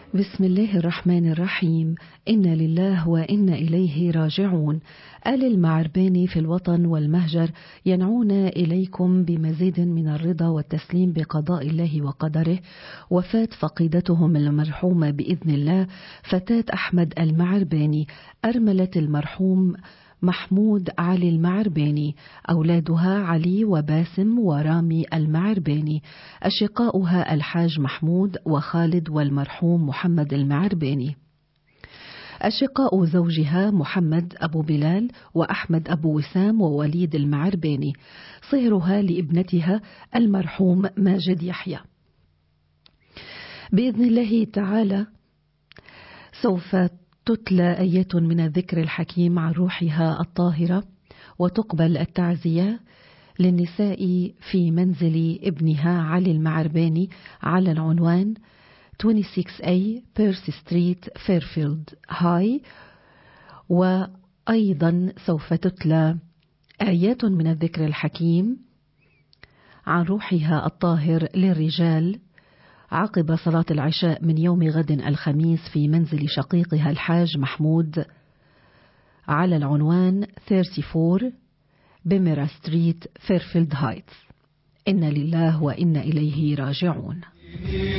بسم الله الرحمن الرحيم. إنا لله وإنا إليه راجعون. آل المعرباني في الوطن والمهجر ينعون إليكم بمزيد من الرضا والتسليم بقضاء الله وقدره. وفاة فقيدتهم المرحومة بإذن الله فتاة أحمد المعرباني أرملة المرحوم محمود علي المعرباني، أولادها علي وباسم ورامي المعرباني، أشقاؤها الحاج محمود وخالد والمرحوم محمد المعرباني، أشقاء زوجها محمد أبو بلال وأحمد أبو وسام ووليد المعرباني، صهرها لابنتها المرحوم ماجد يحيى. بإذن الله تعالى سوف تتلى آيات من الذكر الحكيم عن روحها الطاهرة، وتقبل التعزية للنساء في منزل ابنها علي المعرباني على العنوان 26A بيرسي ستريت فيرفيلد هاي. وأيضا سوف تتلى آيات من الذكر الحكيم عن روحها الطاهر للرجال عقب صلاة العشاء من يوم غد الخميس في منزل شقيقها الحاج محمود على العنوان 34 بيميرا ستريت فيرفيلد هايتس. إنا لله وإنا إليه راجعون.